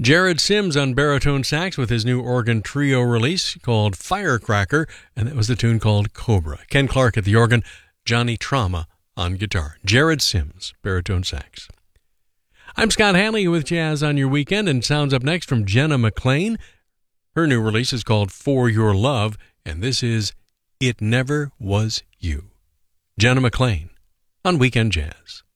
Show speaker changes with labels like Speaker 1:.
Speaker 1: Jared Sims on baritone sax with his new organ trio release called Firecracker, and that was the tune called Cobra. Ken Clark at the organ, Johnny Trauma on guitar. Jared Sims, baritone sax. I'm Scott Hanley with Jazz on Your Weekend, and sounds up next from Jenna McLean. Her new release is called For Your Love, and this is It Never Was You. Jenna McLean on Weekend Jazz.